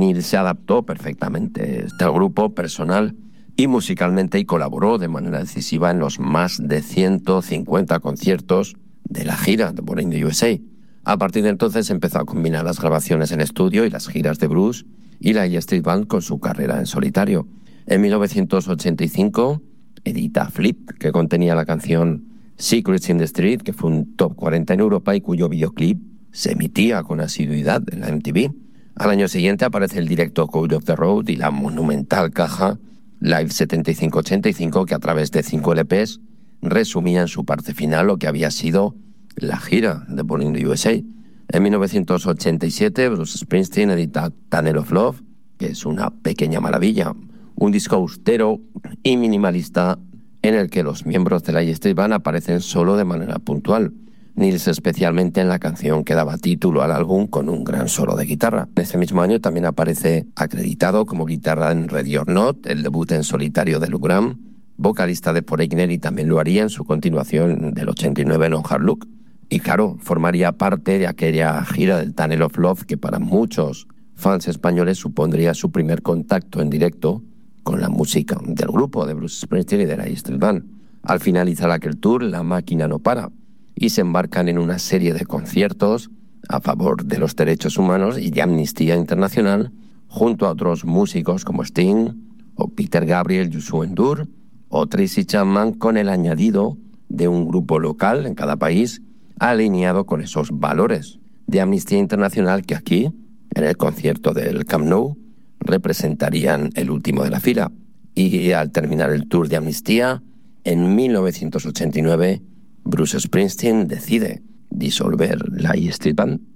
Neil se adaptó perfectamente al grupo personal y musicalmente y colaboró de manera decisiva en los más de 150 conciertos de la gira de Born in the USA. A partir de entonces empezó a combinar las grabaciones en estudio y las giras de Bruce y la E Street Band con su carrera en solitario. En 1985 edita Flip, que contenía la canción Secrets in the Street, que fue un top 40 en Europa y cuyo videoclip se emitía con asiduidad en la MTV. Al año siguiente aparece el directo Code of the Road y la monumental caja Live 75-85, que a través de 5 LPs resumía en su parte final lo que había sido la gira de Born in the USA. En 1987 Bruce Springsteen edita Tunnel of Love, que es una pequeña maravilla, un disco austero y minimalista en el que los miembros de la E Street Band aparecen solo de manera puntual. Nils especialmente en la canción que daba título al álbum con un gran solo de guitarra. En ese mismo año también aparece acreditado como guitarra en Ready or Not, el debut en solitario de Lou Gramm, vocalista de Foreigner, y también lo haría en su continuación del 89 en On Hard Look. Y claro, formaría parte de aquella gira del Tunnel of Love que para muchos fans españoles supondría su primer contacto en directo con la música del grupo de Bruce Springsteen y de la E Street Band. Al finalizar aquel tour, la máquina no para y se embarcan en una serie de conciertos a favor de los derechos humanos y de Amnistía Internacional, junto a otros músicos como Sting o Peter Gabriel, Youssou N'Dour o Tracy Chapman, con el añadido de un grupo local en cada país alineado con esos valores de Amnistía Internacional que aquí, en el concierto del Camp Nou, representarían el último de la fila. Y al terminar el tour de Amnistía, en 1989, Bruce Springsteen decide disolver la E Street Band.